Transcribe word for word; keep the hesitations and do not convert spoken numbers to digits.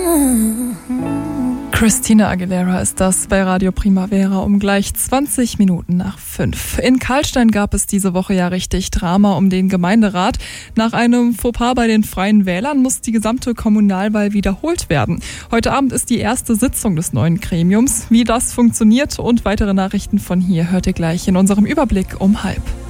Christina Aguilera ist das bei Radio Primavera um gleich zwanzig Minuten nach fünf. In Karlstein gab es diese Woche ja richtig Drama um den Gemeinderat. Nach einem Fauxpas bei den Freien Wählern muss die gesamte Kommunalwahl wiederholt werden. Heute Abend ist die erste Sitzung des neuen Gremiums. Wie das funktioniert und weitere Nachrichten von hier hört ihr gleich in unserem Überblick um halb.